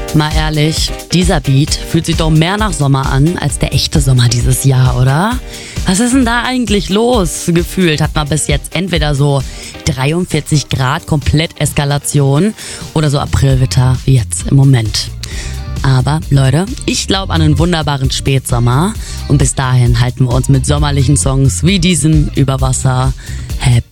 Mal ehrlich, dieser Beat fühlt sich doch mehr nach Sommer an als der echte Sommer dieses Jahr, oder? Was ist denn da eigentlich los? Gefühlt hat man bis jetzt entweder so 43 Grad Komplett-Eskalation oder so Aprilwetter wie jetzt im Moment. Aber Leute, ich glaube an einen wunderbaren Spätsommer und bis dahin halten wir uns mit sommerlichen Songs wie diesem über Wasser. Happy